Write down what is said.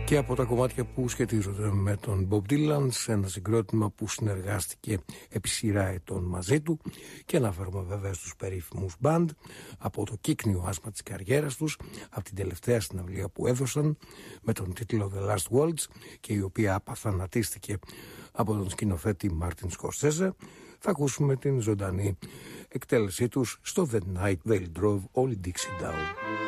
Και από τα κομμάτια που σχετίζονται με τον Bob Dylan, σε ένα συγκρότημα που συνεργάστηκε επί σειρά ετών μαζί του, και αναφέρομαι βέβαια στους περίφημους Band, από το κύκνιο άσμα της καριέρας τους, από την τελευταία συναυλία που έδωσαν με τον τίτλο The Last Waltz, και η οποία απαθανατίστηκε από τον σκηνοθέτη Μάρτιν Σκορσέζε. Θα ακούσουμε την ζωντανή εκτέλεσή τους στο The Night They Drove Old Dixie Down.